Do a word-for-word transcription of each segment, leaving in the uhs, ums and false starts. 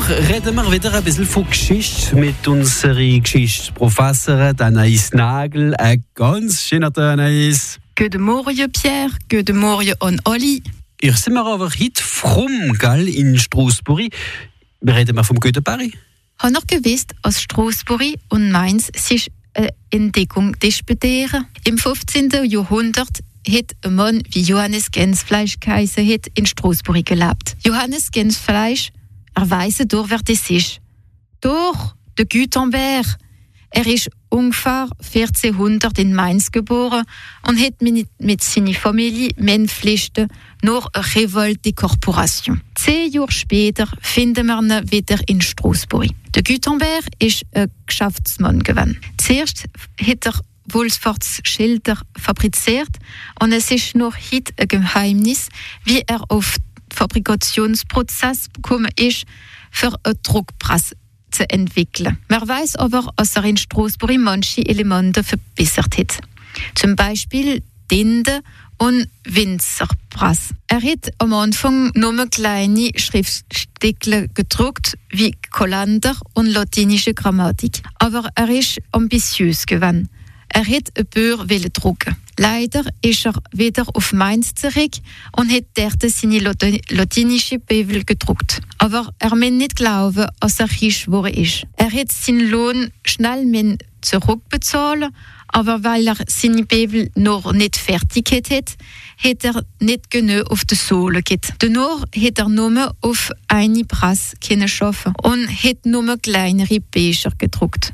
Woche reden wir wieder ein bisschen von Geschichte mit unserer Geschichtsprofessorin Anaïs Nagel. Ein ganz schöner Tag, Anaïs. Guten Morgen, Pierre. Guten Morgen an Oli. Hier sind wir aber heute fromm, gell, in Straßburg. Wir reden mal vom Göteborg. Haben ihr gewusst, dass Straßburg und Mainz sich eine Entdeckung disputieren? Im fünfzehnten Jahrhundert hat ein Mann wie Johannes Gensfleisch geheißen, hat in Straßburg gelebt. Johannes Gensfleisch, er weiss durch, wer das ist. Durch den Gutenberg. Er ist ungefähr vierzehnhundert in Mainz geboren und hat mit, mit seiner Familie Männpflichten nach einer Revolte Korporation. Zehn Jahre später finden wir ihn wieder in Straßburg. Der Gutenberg ist ein Geschäftsmann gewesen. Zuerst hat er Wohlfahrtsschilder fabriziert und es ist noch heute ein Geheimnis, wie er auf den Fabrikationsprozess gekommen ist, für eine Druckpresse zu entwickeln. Man weiß aber, dass er in Straßburg manche Elemente verbessert hat. Zum Beispiel Tinte und Winzerpresse. Er hat am Anfang nur kleine Schriftstücke gedruckt, wie Kolander und latinische Grammatik. Aber er ist ambitiös gewesen. Er hat ein Buch drucken. Leider ist er wieder auf Mainz zurück und hat dort seine latinische Bibel gedruckt. Aber er muss nicht glauben, dass er reich geworden ist. Er hat seinen Lohn schnell zurückbezahlen, aber weil er seine Bibel noch nicht fertig hat, hat er nicht genug auf die Sohle gegeben. Danach hat er nur auf eine Presse arbeiten und hat nur kleinere Bücher gedruckt.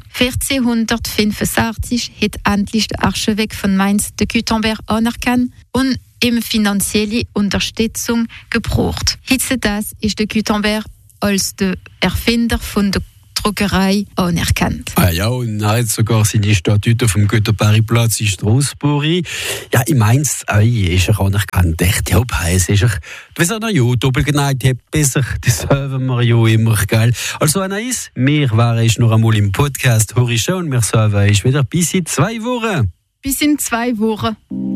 vierzehnhundertfünfundsechzig hat endlich der Archivek von Mainz den Gutenberg anerkannt und ihm finanzielle Unterstützung gebraucht. Heutzutage ist der Gutenberg als der Erfinder von der Druckerei anerkannt. Ah ja, und er hat sogar seine Statue vom Göteborgplatz in Straßburg. Ja, in Mainz äh, ist er anerkannt. Echt, ja, heiß ist er. Wir sagen ja, doppelgeneigt hat besser, das hören wir ja immer, gell? Also, Anaïs, wir waren noch einmal im Podcast Horizon und wir sagen wieder bis in zwei Wochen. Bis in zwei Wochen.